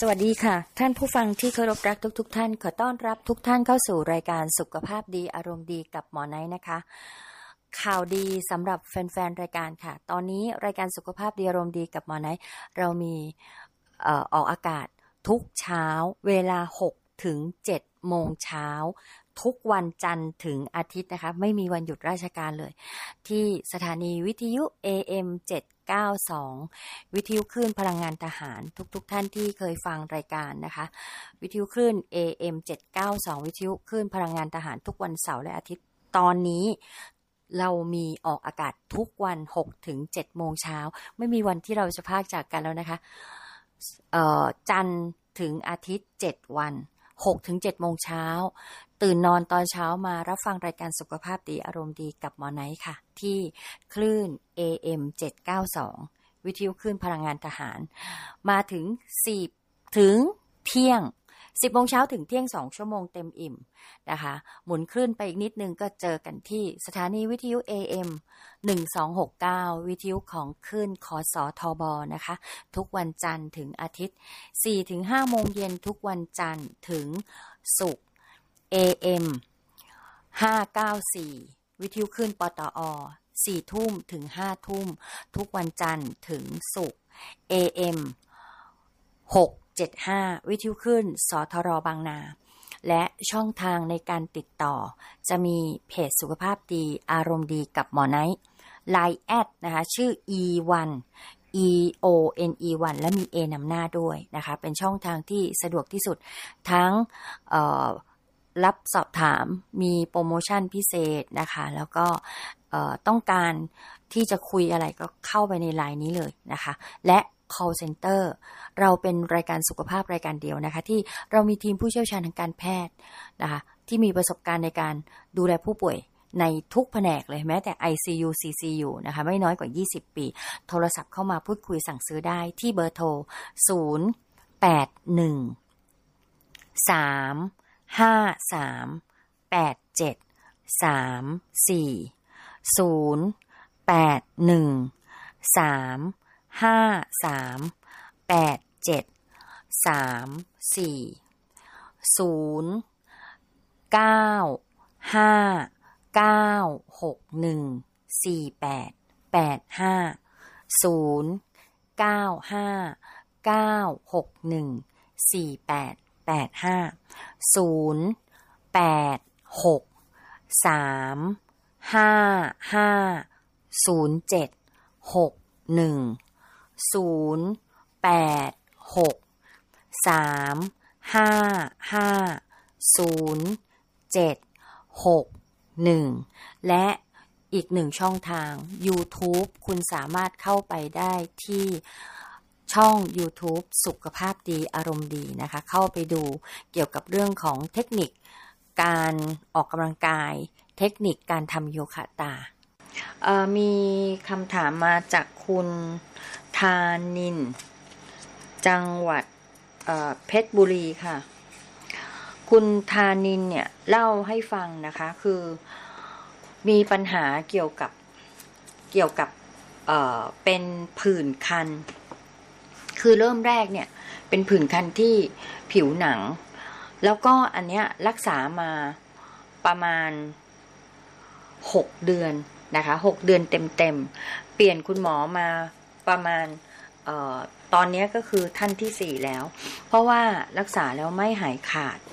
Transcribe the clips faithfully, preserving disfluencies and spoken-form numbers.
สวัสดีค่ะท่านผู้ฟังที่เคารพรักทุกๆท่านขอต้อนรับทุกท่านเข้าสู่รายการสุขภาพดีอารมณ์ดีกับหมอไนท์นะคะข่าวดีสำหรับแฟนๆรายการค่ะตอนนี้รายการสุขภาพดีอารมณ์ดีกับหมอไนท์เรามีเอ่อออกอากาศทุกเช้าเวลาหกถึงเจ็ดโมงเช้าทุกวันจันทร์ถึงอาทิตย์นะคะไม่มีวันหยุดราชการเลยที่สถานีวิทยุ เอ เอ็ม เจ็ดเก้าสอง วิทยุคลื่นพลังงานทหารทุกๆ ท่านที่เคยฟังรายการนะคะวิทยุคลื่น เอ เอ็ม เจ็ดเก้าสอง วิทยุคลื่นพลังงานทหารทุกวันเสาร์และอาทิตย์ตอนนี้เรามีออกอากาศทุกวันหกถึงเจ็ดโมงเช้าไม่มีวันที่เราจะพากจากกันแล้วนะคะเอ่อจันทร์ถึงอาทิตย์เจ็ดวันหกถึงเจ็ดโมงเช้าตื่นนอนตอนเช้ามารับฟังรายการสุขภาพดีอารมณ์ดีกับหมอไนท์ค่ะที่คลื่น เอ เอ็ม เจ็ดเก้าสอง วิทยุคลื่นพลังงานทหารมาถึงสี่ถึงเที่ยงสิบโมงเช้าถึงเที่ยงสองชั่วโมงเต็มอิ่มนะคะหมุนคลื่นไปอีกนิดนึงก็เจอกันที่สถานีวิทยุ เอ เอ็ม หนึ่งสองหกเก้า วิทยุของคลื่นคสทบนะคะทุกวันจันทร์ถึงอาทิตย์ สี่ถึงห้าโมงเย็นทุกวันจันทร์ถึงศุกร์ เอ เอ็ม ห้าเก้าสี่ วิทยุคลื่นปตอสี่ทุ่มถึงห้าทุ่มทุกวันจันทร์ถึงศุกร์ เอ เอ็ม หกเจ็ดห้า วิทยุคลื่นสทรบางนาและช่องทางในการติดต่อจะมีเพจสุขภาพดีอารมณ์ดีกับหมอไนท์ ไลน์ แอดนะคะชื่อ อี วัน อี โอ เอ็น อี วัน และมี A นำหน้าด้วยนะคะเป็นช่องทางที่สะดวกที่สุดทั้งเอ่อรับสอบถามมีโปรโมชั่นพิเศษนะคะแล้วก็ต้องการที่จะคุยอะไรก็เข้าไปในไลน์นี้เลยนะคะและ call center เราเป็นรายการสุขภาพรายการเดียวนะคะที่เรามีทีมผู้เชี่ยวชาญทางการแพทย์นะคะที่มีประสบการณ์ในการดูแลผู้ป่วยในทุกแผนกเลยแม้แต่ ไอ ซี ยู ซี ซี ยู นะคะไม่น้อยกว่ายี่สิบปีโทรศัพท์เข้ามาพูดคุยสั่งซื้อได้ที่เบอร์โทรศูนย์ แปด หนึ่ง สาม ห้า สาม แปด เจ็ด สาม สี่ ศูนย์ แปด หนึ่ง สาม ห้า สาม แปด เจ็ด สาม สี่ ศูนย์ เก้า ห้า เก้า หก หนึ่ง สี่ แปด แปด ห้า ศูนย์ เก้า ห้า เก้า หก หนึ่ง สี่ แปด แปด ห้า ศูนย์ แปด หก สาม ห้า ห้า ศูนย์ เจ็ด หก หนึ่ง ศูนย์ แปด หก สาม ห้า ห้า ศูนย์ เจ็ด หก หนึ่งและอีกหนึ่งช่องทาง YouTube คุณสามารถเข้าไปได้ที่ช่อง YouTube สุขภาพดีอารมณ์ดีนะคะเข้าไปดูเกี่ยวกับเรื่องของเทคนิคการออกกำลังกายเทคนิคการทำโยคะตาเอ่อมีคำถามมาจากคุณธานินจังหวัดเอ่อเพชรบุรีค่ะคุณธานินเนี่ยเล่าให้ฟังนะคะคือมีปัญหาเกี่ยวกับเกี่ยวกับเอ่อเป็นผื่นคันคือเริ่มแรกเนี่ยเป็นผื่นคันที่ผิวหนังแล้วก็อันเนี้ยรักษามาประมาณหกเดือนนะคะหกเดือนเต็มๆเปลี่ยนคุณหมอมาประมาณเอ่อตอนนี้ก็คือท่านที่สี่แล้วเพราะว่ารักษาแล้วไม่หายขาด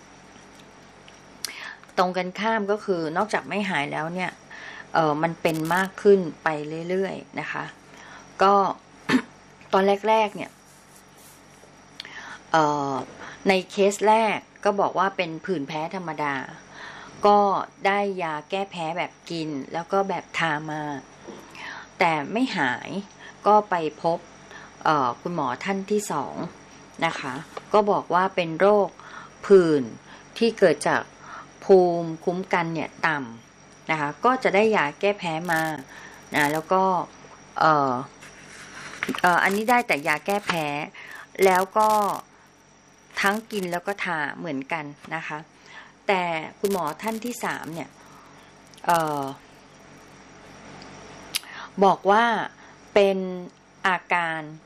ตรงกันข้ามก็คือนอกจากไม่หายแล้วเนี่ยเออมันเป็นมากขึ้นไปเรื่อยๆนะคะก็ ตอนแรกๆเนี่ยเอ่อในเคสแรกก็บอกว่าเป็นผื่นแพ้ธรรมดาก็ได้ยาแก้แพ้แบบกินแล้วก็แบบทามาแต่ไม่หายก็ไปพบเอ่อคุณหมอท่านที่สองนะคะก็บอกว่าเป็นโรคผื่นที่เกิดจากภูมิคุ้มกันเนี่ยต่ำนะคะก็จะได้ยาแก้แพ้มานะแล้วก็เอ่อเอ่ออันนี้ได้แต่ยาแก้แพ้แล้วก็ทั้งกินแล้วก็ทาเหมือนกันนะคะแต่คุณหมอท่านที่สามเนี่ยเอ่อบอกว่าเป็นอาการ